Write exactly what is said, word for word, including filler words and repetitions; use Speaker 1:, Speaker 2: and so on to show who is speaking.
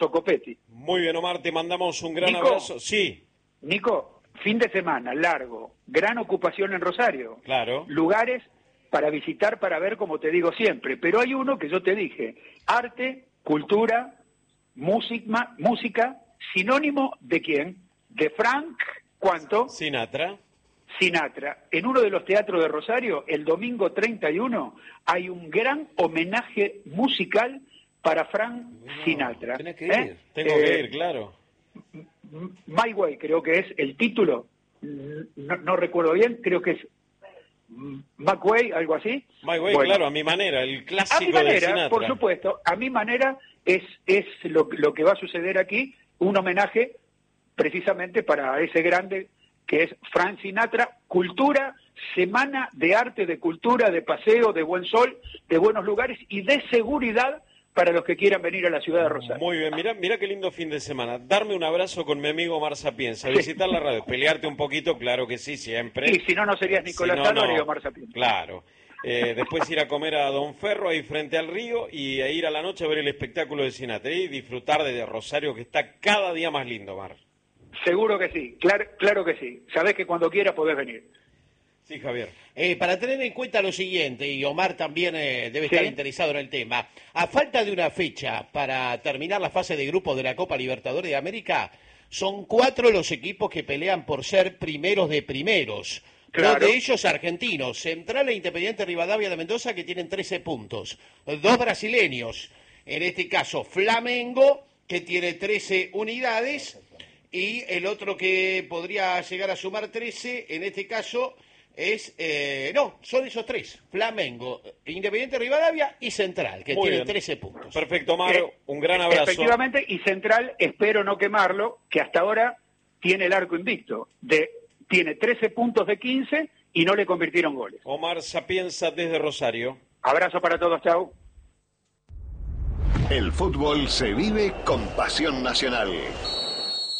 Speaker 1: Tocopetti.
Speaker 2: Muy bien, Omar, te mandamos un gran
Speaker 1: Nico,
Speaker 2: abrazo. Sí.
Speaker 1: Nico, fin de semana, largo, gran ocupación en Rosario.
Speaker 2: Claro.
Speaker 1: Lugares para visitar, para ver, como te digo siempre. Pero hay uno que yo te dije, arte, cultura, música, música, sinónimo de quién? De Frank, ¿cuánto?
Speaker 2: Sinatra.
Speaker 1: Sinatra. En uno de los teatros de Rosario, el domingo treinta y uno, hay un gran homenaje musical para Frank
Speaker 2: No,
Speaker 1: Sinatra.
Speaker 3: tenés que ir.
Speaker 1: ¿Eh?
Speaker 2: Tengo
Speaker 1: Eh,
Speaker 2: que ir, claro.
Speaker 1: My Way, creo que es el título, no, no recuerdo bien, creo que es McWay, algo así.
Speaker 2: My Way,
Speaker 1: Bueno,
Speaker 2: claro, a mi manera, el clásico
Speaker 1: a mi
Speaker 2: de
Speaker 1: manera,
Speaker 2: Sinatra.
Speaker 1: por supuesto, a mi manera es, es lo, lo que va a suceder aquí, un homenaje precisamente para ese grande que es Frank Sinatra, cultura, semana de arte, de cultura, de paseo, de buen sol, de buenos lugares y de seguridad para los que quieran venir a la ciudad de Rosario.
Speaker 2: Muy bien, mira, mira qué lindo fin de semana. Darme un abrazo con mi amigo Omar Sapienza, visitar la radio, pelearte un poquito, claro que sí, siempre.
Speaker 1: Y si no, no serías Nicolás
Speaker 2: Si no,
Speaker 1: Álvarez
Speaker 2: no.
Speaker 1: y Omar Sapienza.
Speaker 2: Claro. Eh, después ir a comer a Don Ferro ahí frente al río y a ir a la noche a ver el espectáculo de Sinatra y disfrutar de Rosario, que está cada día más lindo, Omar.
Speaker 1: Seguro que sí, claro, claro que sí. Sabés que cuando quieras podés venir.
Speaker 2: Sí, Javier.
Speaker 3: Eh, para tener en cuenta lo siguiente, y Omar también eh, debe
Speaker 1: Sí.
Speaker 3: estar interesado en el tema, a falta de una fecha para terminar la fase de grupos de la Copa Libertadores de América, son cuatro los equipos que pelean por ser primeros de primeros.
Speaker 1: Claro.
Speaker 3: Dos de ellos argentinos, Central e Independiente Rivadavia de Mendoza, que tienen trece puntos. Dos brasileños, en este caso Flamengo, que tiene trece unidades, y el otro que podría llegar a sumar trece, en este caso, es... Eh, no, son esos tres, Flamengo, Independiente Rivadavia y Central, que
Speaker 2: Muy
Speaker 3: tienen
Speaker 2: bien.
Speaker 3: trece puntos.
Speaker 2: Perfecto, Omar,
Speaker 1: Eh,
Speaker 2: un gran abrazo.
Speaker 1: Efectivamente, y Central, espero no quemarlo, que hasta ahora tiene el arco invicto. De, tiene trece puntos de quince y no le convirtieron goles.
Speaker 2: Omar Sapienza desde Rosario.
Speaker 1: Abrazo para todos, chau.
Speaker 4: El fútbol se vive con pasión nacional.